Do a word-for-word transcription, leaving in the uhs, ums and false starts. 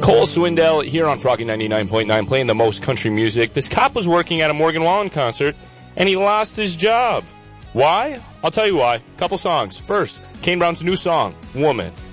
Cole Swindell here on Froggy ninety-nine point nine, playing the most country music. This cop was working at a Morgan Wallen concert, and he lost his job. Why? I'll tell you why. Couple songs. First, Kane Brown's new song, Woman.